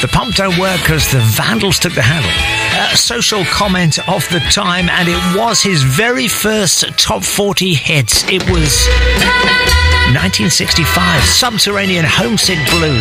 The pump don't work because the Vandals took the handle. Social comment of the time, and it was his very first top 40 hit. It was 1965, Subterranean Homesick Blues.